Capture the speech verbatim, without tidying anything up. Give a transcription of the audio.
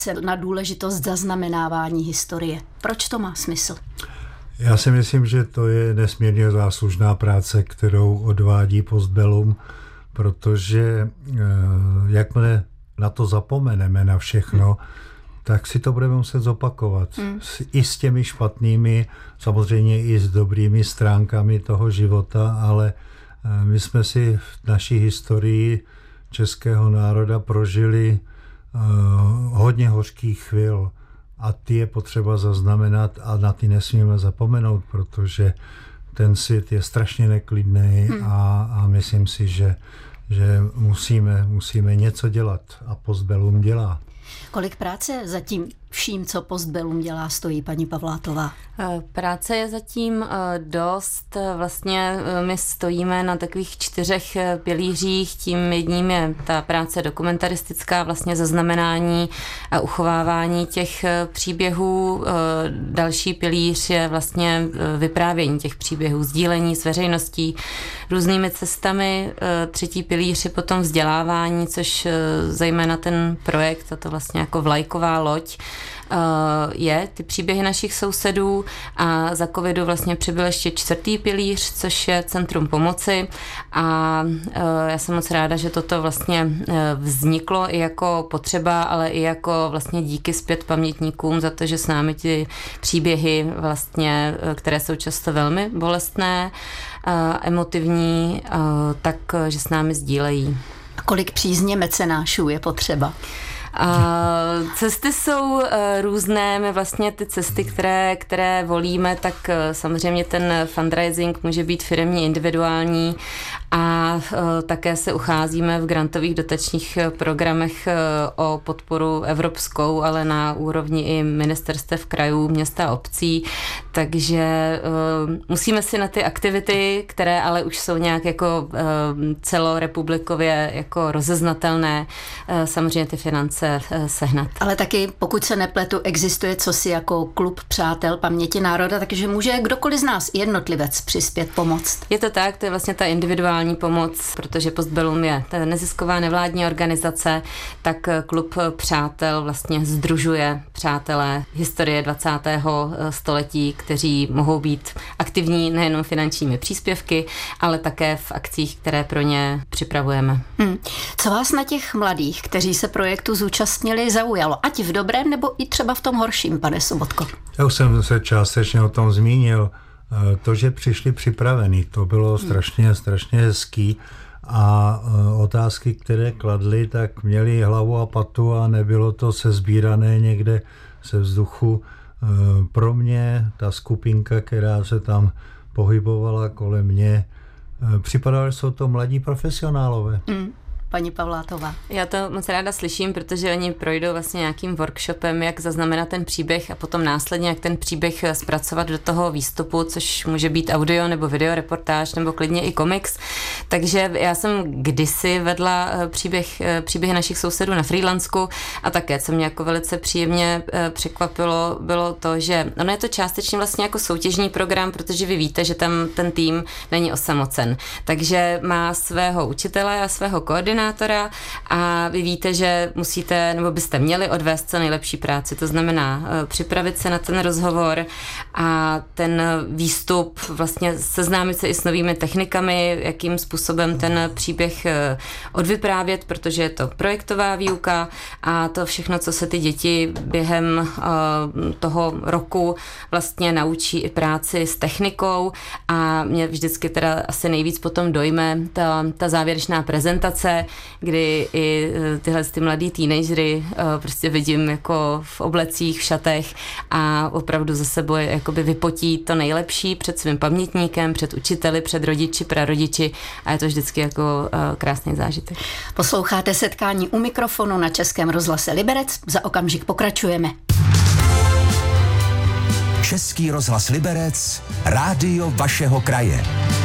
na důležitost zaznamenávání historie. Proč to má smysl? Já si myslím, že to je nesmírně záslužná práce, kterou odvádí Postbellum, protože jakmile na to zapomeneme, na všechno, tak si to budeme muset zopakovat. Hmm. I s těmi špatnými, samozřejmě i s dobrými stránkami toho života, ale my jsme si v naší historii českého národa prožili uh, hodně hořkých chvil a ty je potřeba zaznamenat a na ty nesmíme zapomenout, protože ten svět je strašně neklidný hmm. a, a myslím si, že, že musíme, musíme něco dělat a Postbellum dělá. Kolik práce za tím vším, co Postbellum dělá, stojí, paní Pavlátová? Práce je zatím dost. Vlastně my stojíme na takových čtyřech pilířích. Tím jedním je ta práce dokumentaristická, vlastně zaznamenání a uchovávání těch příběhů. Další pilíř je vlastně vyprávění těch příběhů, sdílení s veřejností různými cestami. Třetí pilíř je potom vzdělávání, což zejména ten projekt, a to vlastně jako vlajková loď, je ty příběhy našich sousedů, a za covidu vlastně přibyl ještě čtvrtý pilíř, což je Centrum pomoci, a já jsem moc ráda, že toto vlastně vzniklo i jako potřeba, ale i jako vlastně díky zpět pamětníkům za to, že s námi ty příběhy vlastně, které jsou často velmi bolestné, emotivní, tak, že s námi sdílejí. A kolik přízně mecenášů je potřeba? A cesty jsou uh, různé, my vlastně ty cesty, které, které volíme, tak uh, samozřejmě ten fundraising může být firemní, individuální, a uh, také se ucházíme v grantových dotačních programech uh, o podporu evropskou, ale na úrovni i ministerstev krajů, města a obcí, takže uh, musíme si na ty aktivity, které ale už jsou nějak jako uh, celorepublikově jako rozeznatelné, uh, samozřejmě ty finance sehnat. Ale taky, pokud se nepletu, existuje cosi jako klub přátel paměti národa, takže může kdokoliv z nás, jednotlivec, přispět, pomoct. Je to tak, to je vlastně ta individuální pomoc, protože Postbellum je ta nezisková nevládní organizace, tak klub přátel vlastně sdružuje přátelé historie dvacátého století, kteří mohou být aktivní nejenom finančními příspěvky, ale také v akcích, které pro ně připravujeme. Hmm. Co vás na těch mladých, kteří se projektu zúčastnili, zaujalo? Ať v dobrém, nebo i třeba v tom horším, pane Sobotko? Já už jsem se částečně o tom zmínil. To, že přišli připravení, to bylo strašně, strašně hezký, a otázky, které kladli, tak měly hlavu a patu a nebylo to sesbírané někde ze vzduchu. Pro mě ta skupinka, která se tam pohybovala kolem mě, připadalo, že jsou to mladí profesionálové. Mm. Paní Pavlátová. Já to moc ráda slyším, protože oni projdou vlastně nějakým workshopem, jak zaznamenat ten příběh a potom následně, jak ten příběh zpracovat do toho výstupu, což může být audio nebo videoreportáž nebo klidně i komiks. Takže já jsem kdysi vedla příběh, příběhy našich sousedů na Frýdlansku, a také, co mě jako velice příjemně překvapilo, bylo to, že ono je to částečně vlastně jako soutěžní program, protože vy víte, že tam ten tým není osamocen. Takže má svého učitele a svého koordinátora, a vy víte, že musíte, nebo byste měli odvést co nejlepší práci. To znamená připravit se na ten rozhovor a ten výstup, vlastně seznámit se i s novými technikami, jakým způsobem ten příběh odvyprávět, protože je to projektová výuka, a to všechno, co se ty děti během toho roku vlastně naučí i práci s technikou, a mě vždycky teda asi nejvíc potom dojme ta, ta závěrečná prezentace, kdy i tyhle ty mladý teenagery prostě vidím jako v oblecích, v šatech, a opravdu za sebou jakoby vypotí to nejlepší před svým pamětníkem, před učiteli, před rodiči, prarodiči, a je to vždycky jako krásný zážitek. Posloucháte Setkání u mikrofonu na Českém rozhlase Liberec. Za okamžik pokračujeme. Český rozhlas Liberec, rádio vašeho kraje.